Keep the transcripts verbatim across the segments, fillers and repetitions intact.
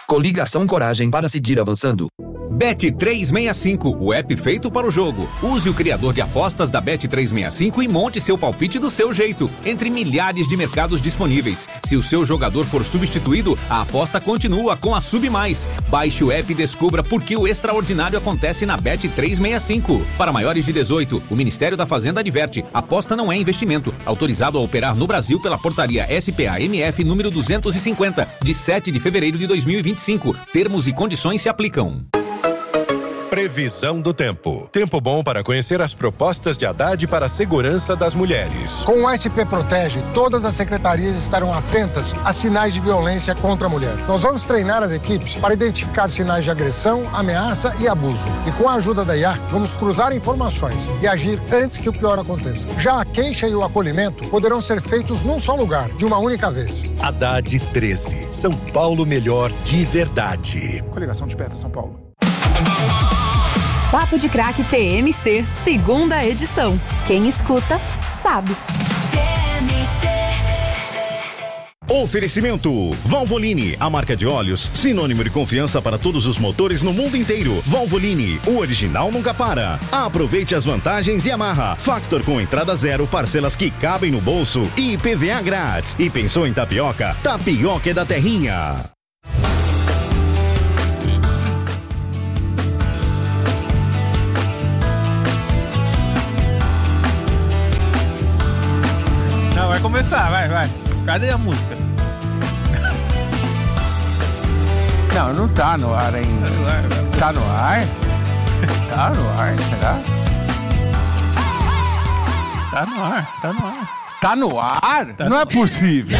Coligação Coragem para seguir avançando. Bet trezentos e sessenta e cinco, o app feito para o jogo. Use o criador de apostas da Bet trezentos e sessenta e cinco e monte seu palpite do seu jeito, entre milhares de mercados disponíveis. Se o seu jogador for substituído, a aposta continua com a Sub Mais. Baixe o app e descubra por que o extraordinário acontece na Bet trezentos e sessenta e cinco. Para maiores de dezoito, o Ministério da Fazenda adverte: aposta não é investimento. Autorizado a operar no Brasil pela portaria S P A M F número duzentos e cinquenta, de sete de fevereiro de dois mil e vinte e cinco. Termos e condições se aplicam. Previsão do tempo. Tempo bom para conhecer as propostas de Haddad para a segurança das mulheres. Com o S P Protege, todas as secretarias estarão atentas a sinais de violência contra a mulher. Nós vamos treinar as equipes para identificar sinais de agressão, ameaça e abuso. E com a ajuda da I A, vamos cruzar informações e agir antes que o pior aconteça. Já a queixa e o acolhimento poderão ser feitos num só lugar, de uma única vez. Haddad treze. São Paulo melhor de verdade. Coligação Desperta São Paulo. Papo de Craque T M C, segunda edição. Quem escuta, sabe. T M C. Oferecimento Valvoline, a marca de óleos, sinônimo de confiança para todos os motores no mundo inteiro. Valvoline, o original nunca para. Aproveite as vantagens e amarra. Factor com entrada zero, parcelas que cabem no bolso e I P V A grátis. E pensou em tapioca? Tapioca é da Terrinha. Vai começar, vai, vai. Cadê a música? Não, não tá no ar ainda. Tá no ar? Tá no ar, será? Tá no ar, tá no ar. Tá no ar? Tá não no... é possível.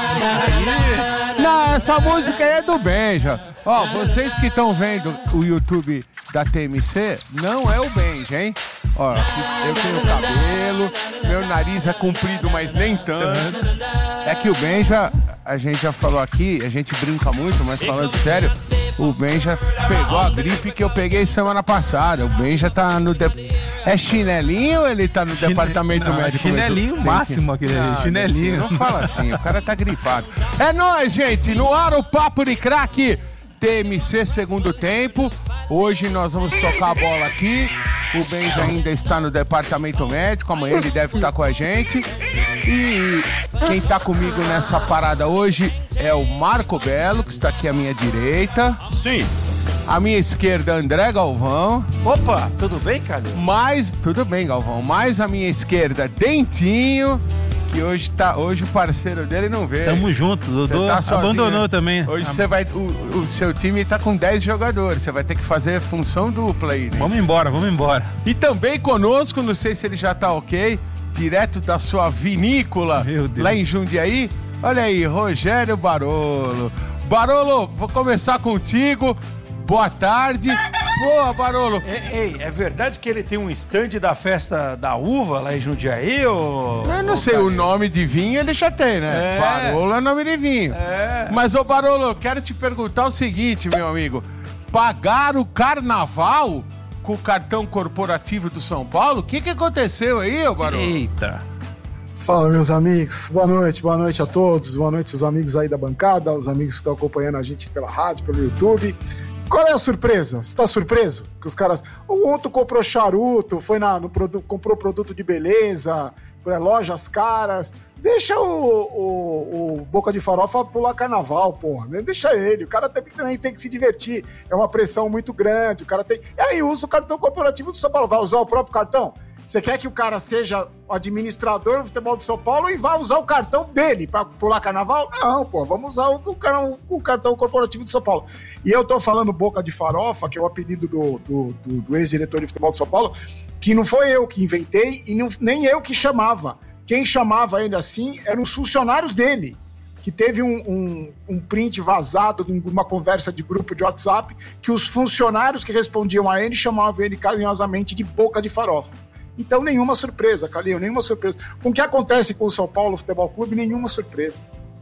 Não, essa música aí é do Benja. Ó, vocês que estão vendo o YouTube da T M C, não é o Benja, hein? Ó, eu tenho cabelo, meu nariz é comprido, mas nem tanto. É que o Benja, a gente já falou aqui, a gente brinca muito, mas falando sério, o Benja pegou a gripe que eu peguei semana passada. O Benja tá no... De... É chinelinho ou ele tá no Chine... departamento não, médico? É chinelinho máximo aquele não, chinelinho. Não fala assim, o cara tá gripado. É nóis, gente, no ar o Papo de Craque T M C segundo tempo. Hoje nós vamos tocar a bola aqui. O Benja ainda está no departamento médico, amanhã ele deve estar com a gente. E quem está comigo nessa parada hoje é o Marco Belo, que está aqui à minha direita. Sim. À minha esquerda, André Galvão. Opa, tudo bem, cara? Mais, tudo bem, Galvão. Mais à minha esquerda, Dentinho, que hoje, tá, hoje o parceiro dele não veio. Tamo junto, Dodô tá abandonou também. Hoje você vai, o, o seu time tá com dez jogadores, você vai ter que fazer função dupla aí. Né? Vamos embora, vamos embora. E também conosco, não sei se ele já tá ok, direto da sua vinícola lá em Jundiaí. Olha aí, Rogério Barolo. Barolo, vou começar contigo. Boa tarde. Boa, Barolo. Ei, ei, é verdade que ele tem um stand da festa da uva lá em Jundiaí? Ou... Eu não ou sei, cara... o nome de vinho ele já tem, né? É. Barolo é nome de vinho. É. Mas, ô Barolo, eu quero te perguntar o seguinte, meu amigo. Pagar o carnaval com o cartão corporativo do São Paulo? O que que aconteceu aí, ô Barolo? Eita. Fala, meus amigos. Boa noite, boa noite a todos. Boa noite os amigos aí da bancada, os amigos que estão acompanhando a gente pela rádio, pelo YouTube. Qual é a surpresa? Você tá surpreso? Que os caras... O outro comprou charuto, foi na, no produto, comprou produto de beleza, lojas caras. Deixa o, o, o Boca de Farofa pular carnaval, porra. Deixa ele. O cara também tem que se divertir. É uma pressão muito grande. O cara tem... E aí usa o cartão corporativo do São Paulo. Vai usar o próprio cartão? Você quer que o cara seja o administrador do futebol do São Paulo e vá usar o cartão dele para pular carnaval? Não, pô, vamos usar o, o, o cartão corporativo do São Paulo. E eu tô falando Boca de Farofa, que é o apelido do, do, do, do ex-diretor de futebol do São Paulo, que não foi eu que inventei e não, nem eu que chamava. Quem chamava ele assim eram os funcionários dele, que teve um, um, um print vazado de uma conversa de grupo de WhatsApp, que os funcionários que respondiam a ele chamavam ele carinhosamente de Boca de Farofa. Então, nenhuma surpresa, Calil, nenhuma surpresa. Com o que acontece com o São Paulo Futebol Clube, nenhuma surpresa.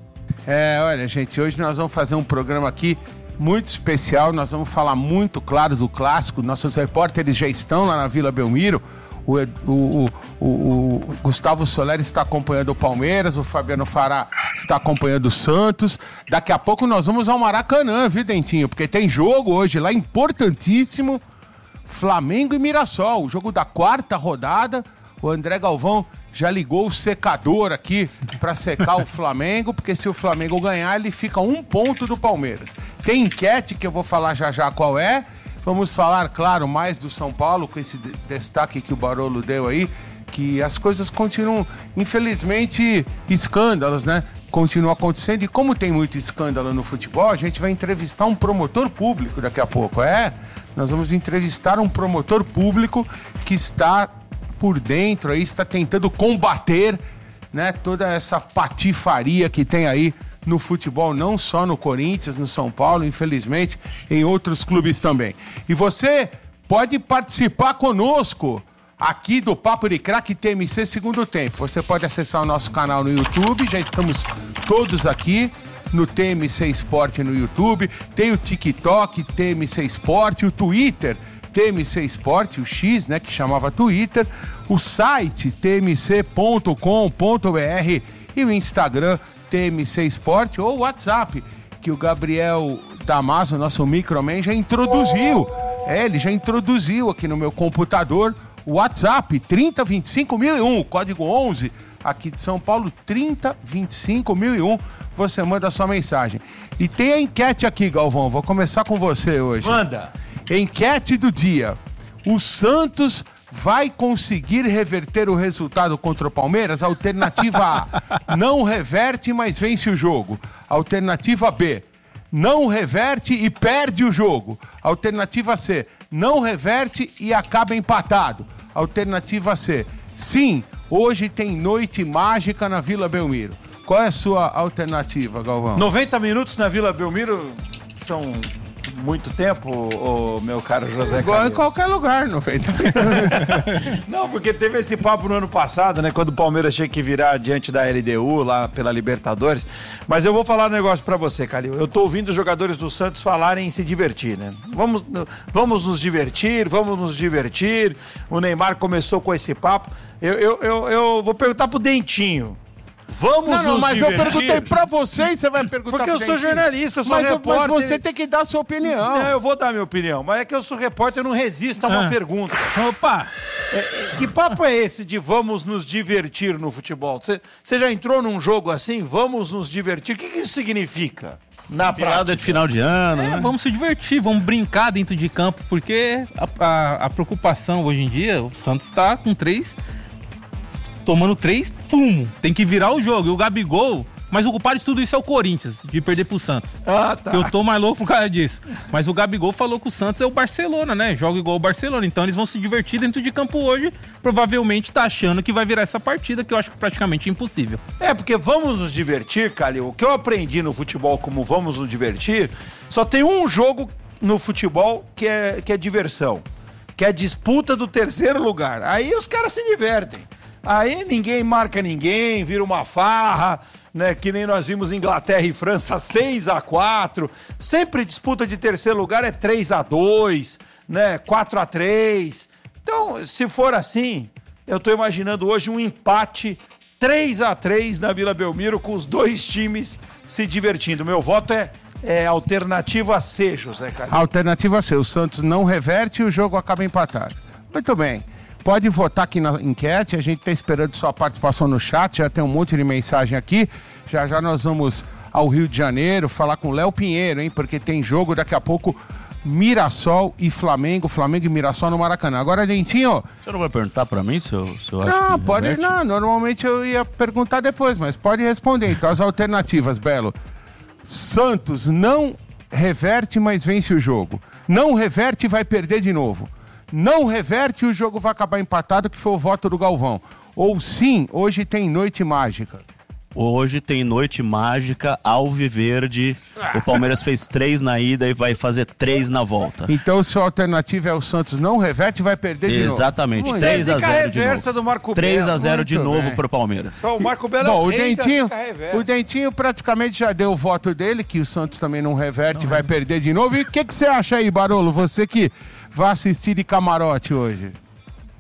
É, olha, gente, hoje nós vamos fazer um programa aqui muito especial. Nós vamos falar muito, claro, do clássico. Nossos repórteres já estão lá na Vila Belmiro. O, o, o, o Gustavo Soler está acompanhando o Palmeiras, o Fabiano Fará está acompanhando o Santos. Daqui a pouco nós vamos ao Maracanã, viu, Dentinho? Porque tem jogo hoje lá importantíssimo, Flamengo e Mirassol, o jogo da quarta rodada. O André Galvão já ligou o secador aqui para secar o Flamengo, porque se o Flamengo ganhar, ele fica um ponto do Palmeiras. Tem enquete que eu vou falar já já qual é. Vamos falar, claro, mais do São Paulo, com esse destaque que o Barolo deu aí, que as coisas continuam, infelizmente, escândalos, né? Continuam acontecendo, e como tem muito escândalo no futebol, a gente vai entrevistar um promotor público daqui a pouco, é? Nós vamos entrevistar um promotor público que está por dentro aí, está tentando combater, né, toda essa patifaria que tem aí no futebol, não só no Corinthians, no São Paulo, infelizmente, em outros clubes também. E você pode participar conosco aqui do Papo de Craque T M C Segundo Tempo. Você pode acessar o nosso canal no YouTube, já estamos todos aqui no T M C Esporte no YouTube, tem o TikTok, T M C Esporte, o Twitter, T M C Esporte, o X, né, que chamava Twitter, o site t m c ponto com ponto b r e o Instagram T M C Esporte ou o WhatsApp, que o Gabriel Damaso, nosso microman, já introduziu. É, ele já introduziu aqui no meu computador o WhatsApp trinta vinte e cinco mil e um, código onze, aqui de São Paulo, trinta vinte e cinco mil e um. Você manda a sua mensagem. E tem a enquete aqui, Galvão. Vou começar com você hoje. Manda. Enquete do dia. O Santos vai conseguir reverter o resultado contra o Palmeiras? Alternativa A, não reverte, mas vence o jogo. Alternativa B, não reverte e perde o jogo. Alternativa C, não reverte e acaba empatado. Alternativa C, sim, hoje tem noite mágica na Vila Belmiro. Qual é a sua alternativa, Galvão? noventa minutos na Vila Belmiro são muito tempo, ô, meu caro José Igual Calil. em qualquer lugar, noventa minutos. Não, porque teve esse papo no ano passado, né? Quando o Palmeiras tinha que virar diante da L D U, lá pela Libertadores. Mas eu vou falar um negócio pra você, Calil. Eu tô ouvindo os jogadores do Santos falarem em se divertir, né? Vamos, vamos nos divertir, vamos nos divertir. O Neymar começou com esse papo. Eu, eu, eu, eu vou perguntar pro Dentinho. Vamos não, não, nos mas divertir. eu perguntei pra você e você vai perguntar Porque eu pro sou Dentinho. jornalista, eu sou mas, repórter. Mas você tem que dar a sua opinião. Não, eu vou dar minha opinião, mas é que eu sou repórter, eu não resisto a uma Ah. pergunta. Opa! É, é, que papo é esse de vamos nos divertir no futebol? Você você já entrou num jogo assim, vamos nos divertir? O que, que isso significa? Na Piada prática. de final de ano, É, né? vamos se divertir, vamos brincar dentro de campo, porque a, a- a preocupação hoje em dia, o Santos tá com três, tomando três fumo, tem que virar o jogo, e o Gabigol, mas o culpado de tudo isso é o Corinthians, de perder pro Santos. Ah, tá. Eu tô mais louco por causa disso. Mas o Gabigol falou que o Santos é o Barcelona, né? Joga igual o Barcelona, então eles vão se divertir dentro de campo hoje, provavelmente tá achando que vai virar essa partida, que eu acho praticamente impossível. É, porque vamos nos divertir, Calil. O que eu aprendi no futebol como vamos nos divertir, só tem um jogo no futebol que é, que é diversão, que é a disputa do terceiro lugar. Aí os caras se divertem. Aí ninguém marca ninguém, vira uma farra, né? Que nem nós vimos Inglaterra e França seis a quatro. Sempre disputa de terceiro lugar é três a dois, né? quatro a três. Então, se for assim, eu tô imaginando hoje um empate três a três na Vila Belmiro com os dois times se divertindo. Meu voto é, é alternativa C, José Carlos. Alternativa C, o Santos não reverte e o jogo acaba empatado. Muito bem. Pode votar aqui na enquete, a gente está esperando sua participação no chat, já tem um monte de mensagem aqui. Já já nós vamos ao Rio de Janeiro falar com o Léo Pinheiro, hein? Porque tem jogo daqui a pouco, Mirassol e Flamengo, Flamengo e Mirassol no Maracanã. Agora, Dentinho... Você não vai perguntar pra mim se eu, se eu acho Não, que pode... reverte? Não, normalmente eu ia perguntar depois, mas pode responder. Então, as alternativas, Belo. Santos não reverte, mas vence o jogo. Não reverte e vai perder de novo. Não reverte e o jogo vai acabar empatado, que foi o voto do Galvão. Ou sim, hoje tem noite mágica. Hoje tem noite mágica, alviverde. O Palmeiras fez três na ida e vai fazer três na volta. Então, sua alternativa é o Santos não reverte e vai perder de novo. Exatamente, Muito três a zero de reversa novo. do Marco três Belo. a zero de Muito novo bem. pro Palmeiras. Então, o Marco Belo é Bom, o o rei da Dentinho, zica reversa. o Dentinho praticamente já deu o voto dele, que o Santos também não reverte e vai perder de novo. E o que, que você acha aí, Barolo? Você que vai assistir de camarote hoje.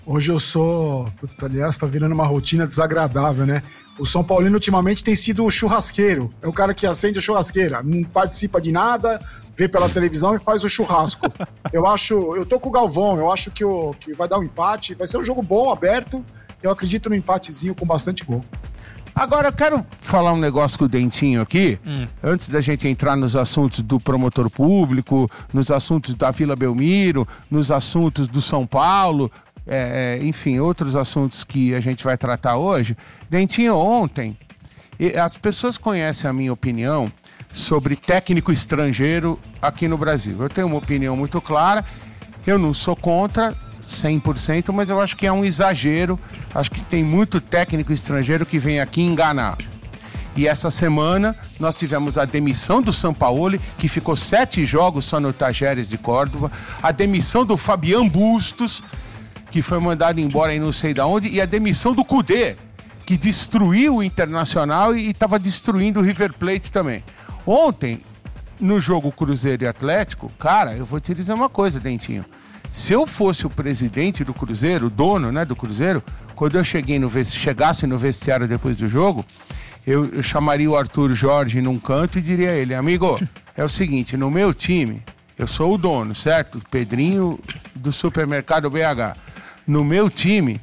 Hoje eu sou... Puta, aliás, tá virando uma rotina desagradável, né? O São Paulino ultimamente tem sido o churrasqueiro. É o cara que acende a churrasqueira, não participa de nada, vê pela televisão e faz o churrasco. Eu acho... Eu tô com o Galvão, eu acho que, o, que vai dar um empate, vai ser um jogo bom, aberto. Eu acredito no empatezinho com bastante gol. Agora eu quero falar um negócio com o Dentinho aqui, hum. antes da gente entrar nos assuntos do promotor público, nos assuntos da Vila Belmiro, nos assuntos do São Paulo, é, é, enfim, outros assuntos que a gente vai tratar hoje. Dentinho, ontem, as pessoas conhecem a minha opinião sobre técnico estrangeiro aqui no Brasil. Eu tenho uma opinião muito clara, eu não sou contra cem por cento, mas eu acho que é um exagero. Acho que tem muito técnico estrangeiro que vem aqui enganar. E essa semana nós tivemos a demissão do Sampaoli, que ficou sete jogos só no Tajeres de Córdoba, a demissão do Fabian Bustos, que foi mandado embora em não sei de onde, e a demissão do Cudê, que destruiu o Internacional e estava destruindo o River Plate também. Ontem, no jogo Cruzeiro e Atlético, cara, eu vou te dizer uma coisa, Dentinho. Se eu fosse o presidente do Cruzeiro, o dono, né, do Cruzeiro, quando eu cheguei no vesti- chegasse no vestiário depois do jogo, eu, eu chamaria o Arthur Jorge num canto e diria a ele: amigo, é o seguinte, no meu time, eu sou o dono, certo? Pedrinho do supermercado B H. No meu time,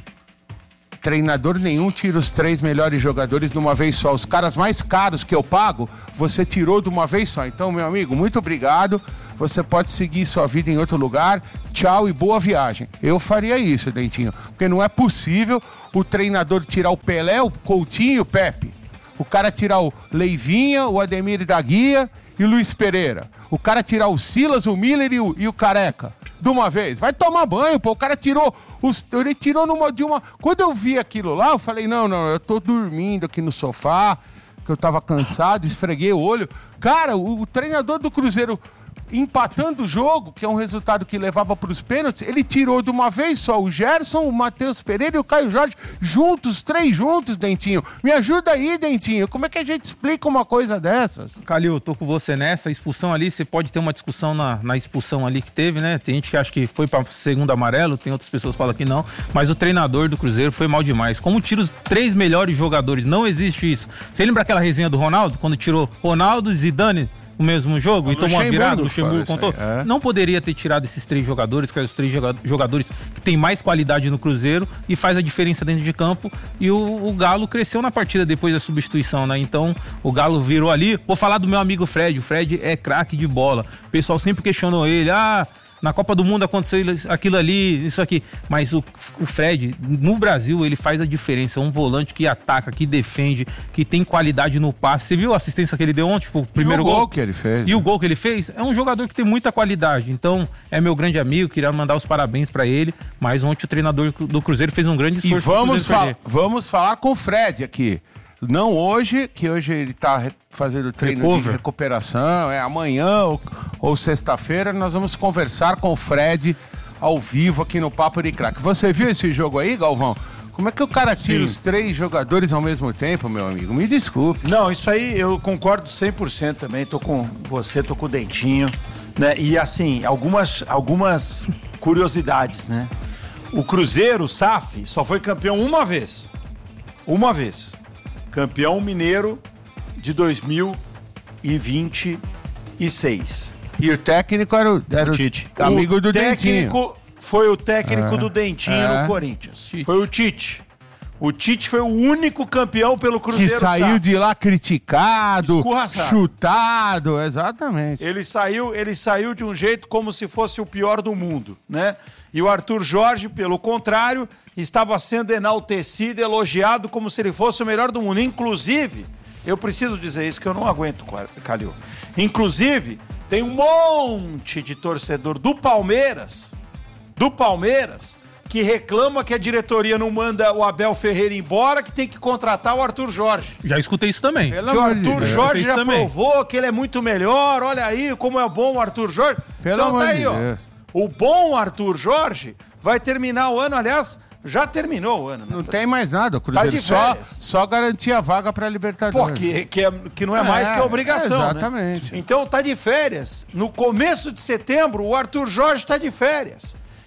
treinador nenhum tira os três melhores jogadores de uma vez só. Os caras mais caros que eu pago, você tirou de uma vez só. Então, meu amigo, muito obrigado. Você pode seguir sua vida em outro lugar. Tchau e boa viagem. Eu faria isso, Dentinho. Porque não é possível o treinador tirar o Pelé, o Coutinho e o Pepe. O cara tirar o Leivinha, o Ademir da Guia e o Luiz Pereira. O cara tirar o Silas, o Miller e o, e o Careca. De uma vez. Vai tomar banho, pô. O cara tirou... Os, ele tirou numa, de uma... Quando eu vi aquilo lá, eu falei, não, não, eu tô dormindo aqui no sofá, que eu tava cansado, esfreguei o olho. Cara, o, o treinador do Cruzeiro... empatando o jogo, que é um resultado que levava para os pênaltis, ele tirou de uma vez só o Gerson, o Matheus Pereira e o Caio Jorge, juntos, três juntos, Dentinho. Me ajuda aí, Dentinho. Como é que a gente explica uma coisa dessas? Calil, tô com você nessa. A expulsão ali, você pode ter uma discussão na, na expulsão ali que teve, né? Tem gente que acha que foi para segundo amarelo, tem outras pessoas que falam que não, mas o treinador do Cruzeiro foi mal demais. Como tira os três melhores jogadores? Não existe isso. Você lembra aquela resenha do Ronaldo, quando tirou Ronaldo e Zidane o mesmo jogo o e tomou uma virada, o Luxemburgo Luxemburgo contou. Aí, é. Não poderia ter tirado esses três jogadores, que são os três jogadores que têm mais qualidade no Cruzeiro e faz a diferença dentro de campo. E o, o Galo cresceu na partida depois da substituição, né? Então o Galo virou ali. Vou falar do meu amigo Fred. O Fred é craque de bola. O pessoal sempre questionou ele. Ah, na Copa do Mundo aconteceu aquilo ali, isso aqui. Mas o, o Fred, no Brasil, ele faz a diferença. Um volante que ataca, que defende, que tem qualidade no passe. Você viu a assistência que ele deu ontem? Tipo, o primeiro e o gol, gol que ele fez. E né? o gol que ele fez? É um jogador que tem muita qualidade. Então, é meu grande amigo, queria mandar os parabéns pra ele. Mas ontem o treinador do Cruzeiro fez um grande esforço. E vamos, fa- vamos falar com o Fred aqui. Não hoje, que hoje ele tá re- fazendo treino Recover. de recuperação, é amanhã ou, ou sexta-feira, nós vamos conversar com o Fred ao vivo aqui no Papo de Craque. Você viu esse jogo aí, Galvão? Como é que o cara tira Sim. os três jogadores ao mesmo tempo, meu amigo? Me desculpe. Não, isso aí eu concordo cem por cento também. Tô com você, tô com o Dentinho, né? E assim, algumas, algumas curiosidades, né? O Cruzeiro, o S A F, só foi campeão uma vez. Uma vez. Campeão mineiro de dois mil e vinte e seis. E o técnico era o, era o Tite, o amigo do técnico Dentinho. Foi o técnico é, do Dentinho é. no Corinthians. Tite. Foi o Tite. O Tite foi o único campeão pelo Cruzeiro. Que saiu S A F. De lá criticado, Escorraçado. Chutado, exatamente. Ele saiu, ele saiu de um jeito como se fosse o pior do mundo, né? E o Arthur Jorge, pelo contrário, estava sendo enaltecido, elogiado como se ele fosse o melhor do mundo. Inclusive, eu preciso dizer isso que eu não aguento, Calil. Inclusive, tem um monte de torcedor do Palmeiras, do Palmeiras, que reclama que a diretoria não manda o Abel Ferreira embora, que tem que contratar o Arthur Jorge. Já escutei isso também. Pelo que o Arthur Jorge já também. provou que ele é muito melhor, olha aí como é bom o Arthur Jorge. Pelo então tá aí, de ó. Deus. O bom Arthur Jorge vai terminar o ano, aliás, já terminou o ano. Né? Não tem mais nada, o Cruzeiro tá de só, só garantia a vaga para a Libertadores. Pô, que, que, é, que não é, é mais que a obrigação, é, exatamente. Né? Então tá de férias. No começo de setembro, o Arthur Jorge tá de férias.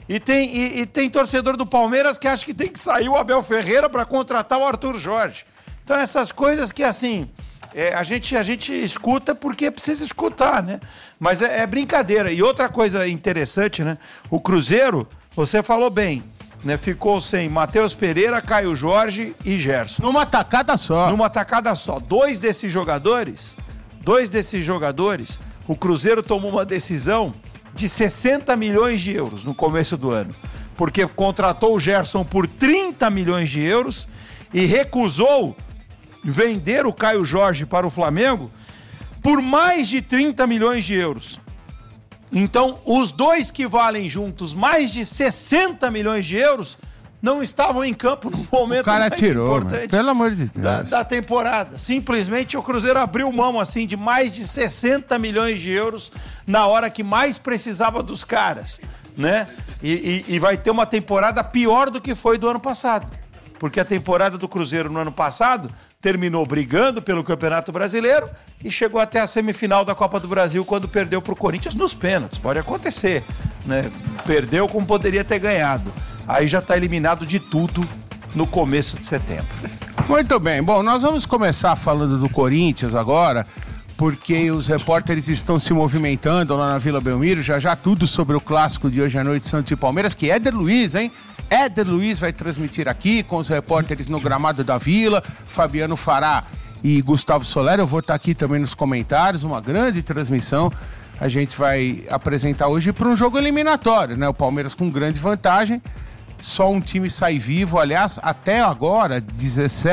E tem, e, e tem torcedor do Palmeiras que acha que tem que sair o Abel Ferreira para contratar o Arthur Jorge. Então essas coisas que, assim, é, a, gente, a gente escuta porque precisa escutar, né? Mas é, é brincadeira. E outra coisa interessante, né? O Cruzeiro, você falou bem, né? Ficou sem Matheus Pereira, Caio Jorge e Gerson. Numa tacada só. Numa tacada só. Dois desses jogadores, dois desses jogadores, o Cruzeiro tomou uma decisão de sessenta milhões de euros no começo do ano. Porque contratou o Gerson por trinta milhões de euros e recusou vender o Caio Jorge para o Flamengo por mais de trinta milhões de euros. Então, os dois que valem juntos mais de sessenta milhões de euros não estavam em campo no momento o cara mais tirou, importante mano. Pelo amor de Deus. Da, da temporada. Simplesmente o Cruzeiro abriu mão assim de mais de sessenta milhões de euros na hora que mais precisava dos caras, né? E, e, e vai ter uma temporada pior do que foi do ano passado. Porque a temporada do Cruzeiro no ano passado terminou brigando pelo Campeonato Brasileiro e chegou até a semifinal da Copa do Brasil quando perdeu para o Corinthians nos pênaltis. Pode acontecer, né? Perdeu como poderia ter ganhado. Aí já está eliminado de tudo no começo de setembro. Muito bem. Bom, nós vamos começar falando do Corinthians agora, porque os repórteres estão se movimentando lá na Vila Belmiro. Já já tudo sobre o clássico de hoje à noite, Santos e Palmeiras, que Éder Luiz, hein? Éder Luiz vai transmitir aqui com os repórteres no gramado da Vila, Fabiano Fará e Gustavo Soler. Eu vou estar aqui também nos comentários, uma grande transmissão. A gente vai apresentar hoje para um jogo eliminatório, né? O Palmeiras com grande vantagem. Só um time sai vivo, aliás, até agora, dezessete